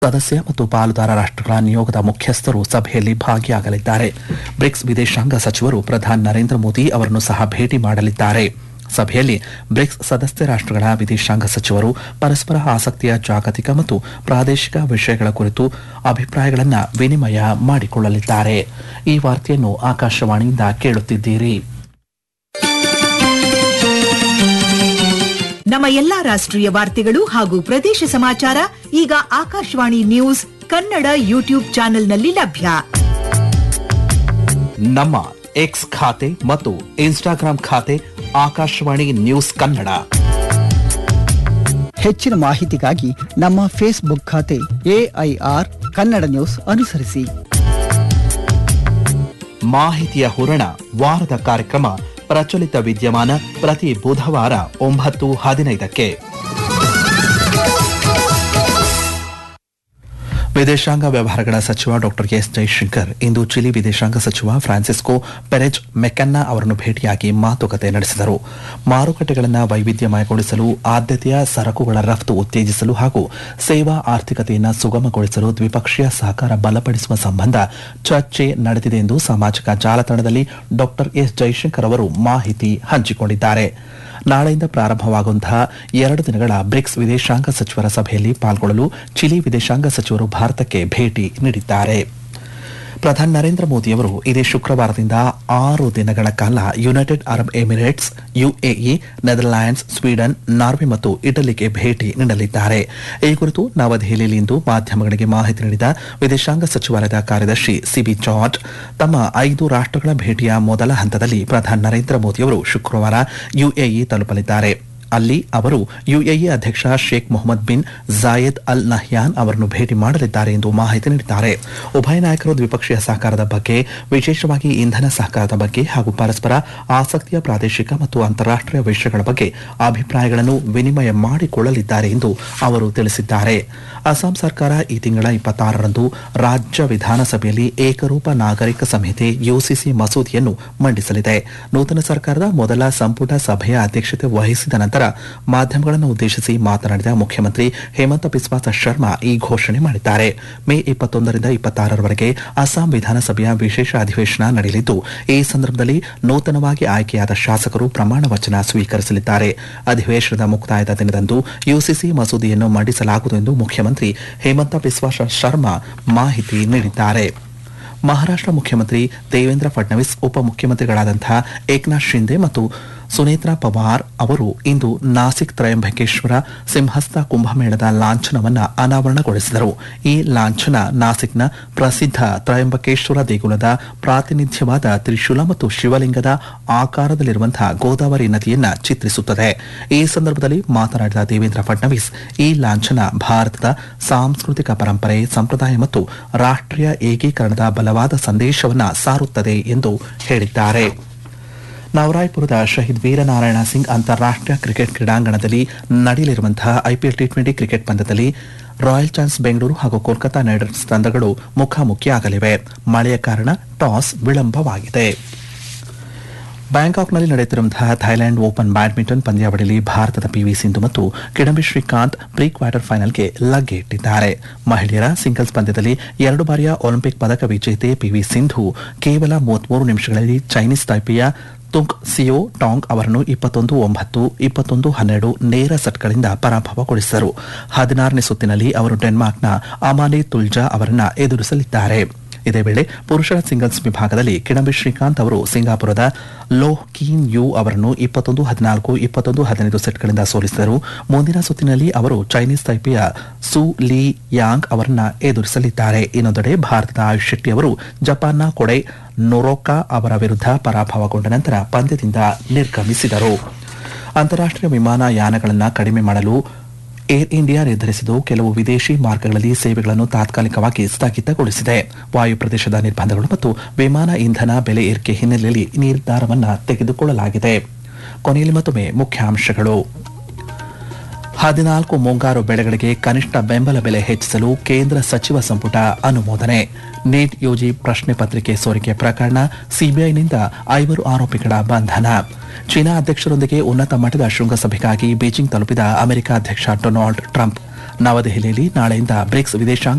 ಸದಸ್ಯ ಮತ್ತು ಪಾಲುದಾರ ರಾಷ್ಟ್ರಗಳ ನಿಯೋಗದ ಮುಖ್ಯಸ್ಥರು ಸಭೆಯಲ್ಲಿ ಭಾಗಿಯಾಗಲಿದ್ದಾರೆ. ಬ್ರಿಕ್ಸ್ ವಿದೇಶಾಂಗ ಸಚಿವರು ಪ್ರಧಾನಿ ನರೇಂದ್ರ ಮೋದಿ ಅವರನ್ನು ಸಹ ಭೇಟಿ ಮಾಡಲಿದ್ದಾರೆ. ಸಭೆಯಲ್ಲಿ ಬ್ರಿಕ್ಸ್ ಸದಸ್ಯ ರಾಷ್ಟ್ರಗಳ ವಿದೇಶಾಂಗ ಸಚಿವರು ಪರಸ್ಪರ ಆಸಕ್ತಿಯ ಜಾಗತಿಕ ಮತ್ತು ಪ್ರಾದೇಶಿಕ ವಿಷಯಗಳ ಕುರಿತು ಅಭಿಪ್ರಾಯಗಳನ್ನು ವಿನಿಮಯ ಮಾಡಿಕೊಳ್ಳಲಿದ್ದಾರೆ. ಈ ವಾರ್ತೆಯನ್ನು ಆಕಾಶವಾಣಿಯಿಂದ ಕೇಳುತ್ತಿದ್ದೀರಿ. ನಮ್ಮ ಎಲ್ಲಾ ರಾಷ್ಟ್ರೀಯ ವಾರ್ತೆಗಳು ಹಾಗೂ ಪ್ರದೇಶ ಸಮಾಚಾರ ಈಗ ಆಕಾಶವಾಣಿ ನ್ಯೂಸ್ ಕನ್ನಡ ಯೂಟ್ಯೂಬ್ ಚಾನೆಲ್ನಲ್ಲಿ ಲಭ್ಯ. ನಮ್ಮ ಎಕ್ಸ್ ಖಾತೆ ಮತ್ತು ಇನ್ಸ್ಟಾಗ್ರಾಂ ಖಾತೆ ಆಕಾಶವಾಣಿ ನ್ಯೂಸ್ ಕನ್ನಡ. ಹೆಚ್ಚಿನ ಮಾಹಿತಿಗಾಗಿ ನಮ್ಮ ಫೇಸ್ಬುಕ್ ಖಾತೆ AIR ಕನ್ನಡ ನ್ಯೂಸ್ ಅನುಸರಿಸಿ. ಮಾಹಿತಿಯ ಹೂರಣ ವಾರದ ಕಾರ್ಯಕ್ರಮ ಪ್ರಚಲಿತ ವಿದ್ಯಮಾನ ಪ್ರತಿ ಬುಧವಾರ 9:15ಕ್ಕೆ. ವಿದೇಶಾಂಗ ವ್ಯವಹಾರಗಳ ಸಚಿವ ಡಾ ಎಸ್ ಜೈಶಂಕರ್ ಇಂದು ಚಿಲಿ ವಿದೇಶಾಂಗ ಸಚಿವ ಫ್ರಾನ್ಸಿಸ್ಕೋ ಪೆರೆಜ್ ಮೆಕನ್ನಾ ಅವರನ್ನು ಭೇಟಿಯಾಗಿ ಮಾತುಕತೆ ನಡೆಸಿದರು. ಮಾರುಕಟ್ಟೆಗಳನ್ನು ವೈವಿಧ್ಯಮಯಗೊಳಿಸಲು, ಆದ್ಯತೆಯ ಸರಕುಗಳ ರಫ್ತು ಉತ್ತೇಜಿಸಲು ಹಾಗೂ ಸೇವಾ ಆರ್ಥಿಕತೆಯನ್ನು ಸುಗಮಗೊಳಿಸಲು ದ್ವಿಪಕ್ಷೀಯ ಸಹಕಾರ ಬಲಪಡಿಸುವ ಸಂಬಂಧ ಚರ್ಚೆ ನಡೆದಿದೆ ಎಂದು ಸಾಮಾಜಿಕ ಜಾಲತಾಣದಲ್ಲಿ ಡಾ ಎಸ್ ಜೈಶಂಕರ್ ಅವರು ಮಾಹಿತಿ ಹಂಚಿಕೊಂಡಿದ್ದಾರೆ. ನಾಳೆಯಿಂದ ಪ್ರಾರಂಭವಾಗುವಂತಹ 2 ದಿನಗಳ ಬ್ರಿಕ್ಸ್ ವಿದೇಶಾಂಗ ಸಚಿವರ ಸಭೆಯಲ್ಲಿ ಪಾಲ್ಗೊಳ್ಳಲು ಚಿಲಿ ವಿದೇಶಾಂಗ ಸಚಿವರು ಭಾರತಕ್ಕೆ ಭೇಟಿ ನೀಡಿದ್ದಾರೆ. ಪ್ರಧಾನಿ ನರೇಂದ್ರ ಮೋದಿಯವರು ಇದೇ ಶುಕ್ರವಾರದಿಂದ 6 ದಿನಗಳ ಕಾಲ United Arab Emirates, UAE, Netherlands, Sweden, Norway ಮತ್ತು ಇಟಲಿಗೆ ಭೇಟಿ ನೀಡಲಿದ್ದಾರೆ. ಈ ಕುರಿತು ನವದೆಹಲಿಯಲ್ಲಿಂದು ಮಾಧ್ಯಮಗಳಿಗೆ ಮಾಹಿತಿ ನೀಡಿದ ವಿದೇಶಾಂಗ ಸಚಿವಾಲಯದ ಕಾರ್ಯದರ್ಶಿ ಸಿಬಿ ಜಾರ್ಜ್, ತಮ್ಮ 5 ರಾಷ್ಟ್ರಗಳ ಭೇಟಿಯ ಮೊದಲ ಹಂತದಲ್ಲಿ ಪ್ರಧಾನಿ ನರೇಂದ್ರ ಮೋದಿಯವರು ಶುಕ್ರವಾರ UAE ತಲುಪಲಿದ್ದಾರೆ. ಅಲ್ಲಿ ಅವರು UAE ಅಧ್ಯಕ್ಷ Sheikh Mohammed bin Zayed Al Nahyan ಅವರನ್ನು ಭೇಟಿ ಮಾಡಲಿದ್ದಾರೆ ಎಂದು ಮಾಹಿತಿ ನೀಡಿದ್ದಾರೆ. ಉಭಯ ನಾಯಕರು ದ್ವಿಪಕ್ಷೀಯ ಸಹಕಾರದ ಬಗ್ಗೆ, ವಿಶೇಷವಾಗಿ ಇಂಧನ ಸಹಕಾರದ ಬಗ್ಗೆ ಹಾಗೂ ಪರಸ್ಪರ ಆಸಕ್ತಿಯ ಪ್ರಾದೇಶಿಕ ಮತ್ತು ಅಂತಾರಾಷ್ಟೀಯ ವಿಷಯಗಳ ಬಗ್ಗೆ ಅಭಿಪ್ರಾಯಗಳನ್ನು ವಿನಿಮಯ ಮಾಡಿಕೊಳ್ಳಲಿದ್ದಾರೆ ಎಂದು ಅವರು ತಿಳಿಸಿದ್ದಾರೆ. ಅಸ್ಸಾಂ ಸರ್ಕಾರ ಈ ತಿಂಗಳ 26ರಂದು ರಾಜ್ಯ ವಿಧಾನಸಭೆಯಲ್ಲಿ ಏಕರೂಪ ನಾಗರಿಕ ಸಂಹಿತೆ UCC ಮಸೂದೆಯನ್ನು ಮಂಡಿಸಲಿದೆ. ನೂತನ ಸರ್ಕಾರದ ಮೊದಲ ಸಂಪುಟ ಸಭೆಯ ಅಧ್ಯಕ್ಷತೆ ವಹಿಸಿದ ನಂತರ ಮಾಧ್ಯಮಗಳನ್ನು ಉದ್ದೇಶಿಸಿ ಮಾತನಾಡಿದ ಮುಖ್ಯಮಂತ್ರಿ ಹೇಮಂತ ಬಿಸ್ವಾ ಶರ್ಮಾ ಈ ಘೋಷಣೆ ಮಾಡಿದ್ದಾರೆ. ಮೇ 21ರಿಂದ 26ರವರೆಗೆ ಅಸ್ಸಾಂ ವಿಧಾನಸಭೆಯ ವಿಶೇಷ ಅಧಿವೇಶನ ನಡೆಯಲಿದ್ದು, ಈ ಸಂದರ್ಭದಲ್ಲಿ ನೂತನವಾಗಿ ಆಯ್ಕೆಯಾದ ಶಾಸಕರು ಪ್ರಮಾಣ ವಚನ ಸ್ವೀಕರಿಸಲಿದ್ದಾರೆ. ಅಧಿವೇಶನದ ಮುಕ್ತಾಯದ ದಿನದಂದು UCC ಮಸೂದೆಯನ್ನು ಮಂಡಿಸಲಾಗುವುದು ಎಂದು ಮುಖ್ಯಮಂತ್ರಿ ಹೇಮಂತ ಬಿಸ್ವಾ ಶರ್ಮಾ ಮಾಹಿತಿ ನೀಡಿದ್ದಾರೆ. ಮಹಾರಾಷ್ಟ್ರ ಮುಖ್ಯಮಂತ್ರಿ ದೇವೇಂದ್ರ ಫಡ್ನವೀಸ್, ಉಪಮುಖ್ಯಮಂತ್ರಿಗಳಾದಂತಹ ಏಕನಾಥ್ ಶಿಂದೆ ಮತ್ತು ಸುನೇತ್ರಾ ಪವಾರ್ ಅವರು ಇಂದು ನಾಸಿಕ್ ತ್ರಯಂಬಕೇಶ್ವರ ಸಿಂಹಸ್ಥ ಕುಂಭಮೇಳದ ಲಾಂಛನವನ್ನು ಅನಾವರಣಗೊಳಿಸಿದರು. ಈ ಲಾಂಛನ ನಾಸಿಕ್ನ ಪ್ರಸಿದ್ಧ ತ್ರಯಂಬಕೇಶ್ವರ ದೇಗುಲದ ಪ್ರಾತಿನಿಧ್ಯವಾದ ತ್ರಿಶೂಲ ಮತ್ತು ಶಿವಲಿಂಗದ ಆಕಾರದಲ್ಲಿರುವಂತಹ ಗೋದಾವರಿ ನದಿಯನ್ನು ಚಿತ್ರಿಸುತ್ತದೆ. ಈ ಸಂದರ್ಭದಲ್ಲಿ ಮಾತನಾಡಿದ ದೇವೇಂದ್ರ ಫಡ್ನವೀಸ್, ಈ ಲಾಂಛನ ಭಾರತದ ಸಾಂಸ್ಕೃತಿಕ ಪರಂಪರೆ, ಸಂಪ್ರದಾಯ ಮತ್ತು ರಾಷ್ಟ್ರೀಯ ಏಕೀಕರಣದ ಬಲವಾದ ಸಂದೇಶವನ್ನು ಸಾರುತ್ತದೆ ಎಂದು ಹೇಳಿದ್ದಾರೆ. ನವರಾಯ್ಪುರದ ಶಹೀದ್ ವೀರನಾರಾಯಣ ಸಿಂಗ್ ಅಂತಾರಾಷ್ಟೀಯ ಕ್ರಿಕೆಟ್ ಕ್ರೀಡಾಂಗಣದಲ್ಲಿ ನಡೆಯಲಿರುವಂತಹ IPL T20 ಕ್ರಿಕೆಟ್ ಪಂದ್ಯದಲ್ಲಿ ರಾಯಲ್ ಚಾಲೆಂಜರ್ಸ್ ಬೆಂಗಳೂರು ಹಾಗೂ ಕೋಲ್ಕತಾ ನೈಟ್ ರೈಡರ್ಸ್ ತಂಡಗಳು ಮುಖಾಮುಖಿಯಾಗಲಿವೆ. ಮಳೆಯ ಕಾರಣ ಟಾಸ್ ವಿಳಂಬವಾಗಿದೆ. ಬ್ಯಾಂಕಾಕ್ನಲ್ಲಿ ನಡೆಯುತ್ತಿರುವಂತಹ ಥೈಲ್ಯಾಂಡ್ ಓಪನ್ ಬ್ಯಾಡ್ಮಿಂಟನ್ ಪಂದ್ಯಾವಳಿಯಲ್ಲಿ ಭಾರತದ PV ಸಿಂಧು ಮತ್ತು ಕಿಡಂಬಿ ಶ್ರೀಕಾಂತ್ ಪ್ರೀ ಕ್ವಾರ್ಟರ್ ಫೈನಲ್ಗೆ ಲಗ್ಗೆ ಇಟ್ಟಿದ್ದಾರೆ. ಮಹಿಳೆಯರ ಸಿಂಗಲ್ಸ್ ಪಂದ್ಯದಲ್ಲಿ 2 ಬಾರಿಯ ಒಲಿಂಪಿಕ್ ಪದಕ ವಿಜೇತೆ PV ಸಿಂಧು ಕೇವಲ 33 ನಿಮಿಷಗಳಲ್ಲಿ ಚೈನೀಸ್ ತೈಪೆಯ ತುಂಗ್ ಸಿಯೋ ಟಾಂಗ್ ಅವರನ್ನು 21-9, 21-12 ನೇರ ಸೆಟ್ಗಳಿಂದ ಪರಾಭವಗೊಳಿಸಿದರು. 16ನೇ ಸುತ್ತಿನಲ್ಲಿ ಅವರು ಡೆನ್ಮಾರ್ಕ್ನ ಅಮಾಲಿ ತುಲ್ಜಾ ಅವರನ್ನು ಎದುರಿಸಲಿದ್ದಾರೆ. ಇದೇ ವೇಳೆ ಪುರುಷರ ಸಿಂಗಲ್ಸ್ ವಿಭಾಗದಲ್ಲಿ ಕಿಡಂಬಿ ಶ್ರೀಕಾಂತ್ ಅವರು ಸಿಂಗಾಪುರದ ಲೋಹ್ ಕೀನ್ ಯು ಅವರನ್ನು 21-14, 21-15 ಸೆಟ್ಗಳಿಂದ ಸೋಲಿಸಿದರು. ಮುಂದಿನ ಸುತ್ತಿನಲ್ಲಿ ಅವರು ಚೈನೀಸ್ ತೈಪೆಯ ಸು ಲೀ ಯಾಂಗ್ ಅವರನ್ನು ಎದುರಿಸಲಿದ್ದಾರೆ. ಇನ್ನೊಂದೆಡೆ ಭಾರತದ ಆಯುಷ್ ಶೆಟ್ಟಿ ಅವರು ಜಪಾನ್ನ ಕೊಡೈ ನೊರೊಕಾ ಅವರ ವಿರುದ್ಧ ಪರಾಭವಗೊಂಡ ನಂತರ ಪಂದ್ಯದಿಂದ ನಿರ್ಗಮಿಸಿದರು. ಅಂತಾರಾಷ್ಟೀಯ ವಿಮಾನಯಾನಗಳನ್ನು ಕಡಿಮೆ ಮಾಡಲು ಏರ್ ಇಂಡಿಯಾ ನಿರ್ಧರಿಸಿದ್ದು, ಕೆಲವು ವಿದೇಶಿ ಮಾರ್ಗಗಳಲ್ಲಿ ಸೇವೆಗಳನ್ನು ತಾತ್ಕಾಲಿಕವಾಗಿ ಸ್ಥಗಿತಗೊಳಿಸಿದೆ. ವಾಯು ಪ್ರದೇಶದ ನಿರ್ಬಂಧಗಳು ಮತ್ತು ವಿಮಾನ ಇಂಧನ ಬೆಲೆ ಏರಿಕೆ ಹಿನ್ನೆಲೆಯಲ್ಲಿ ಈ ನಿರ್ಧಾರವನ್ನು ತೆಗೆದುಕೊಳ್ಳಲಾಗಿದೆ. ಕೊನೆಯಲ್ಲಿ ಮತ್ತೊಮ್ಮೆ ಮುಖ್ಯಾಂಶಗಳು. 14 ಮುಂಗಾರು ಬೆಳೆಗಳಿಗೆ ಕನಿಷ್ಠ ಬೆಂಬಲ ಬೆಲೆ ಹೆಚ್ಚಿಸಲು ಕೇಂದ್ರ ಸಚಿವ ಸಂಪುಟ ಅನುಮೋದನೆ. ನೀಟ್ ಯುಜಿ ಪ್ರಶ್ನೆ ಪತ್ರಿಕೆ ಸೋರಿಕೆ ಪ್ರಕರಣ, ಸಿಬಿಐನಿಂದ 5 ಆರೋಪಿಗಳ ಬಂಧನ. ಚೀನಾ ಅಧ್ಯಕ್ಷರೊಂದಿಗೆ ಉನ್ನತ ಮಟ್ಟದ ಶೃಂಗಸಭೆಗಾಗಿ ಬೀಜಿಂಗ್ ತಲುಪಿದ ಅಮೆರಿಕ ಅಧ್ಯಕ್ಷ ಡೊನಾಲ್ಡ್ ಟ್ರಂಪ್. ನವದೆಹಲಿಯಲ್ಲಿ ನಾಳೆಯಿಂದ ಬ್ರಿಕ್ಸ್ ವಿದೇಶಾಂಗ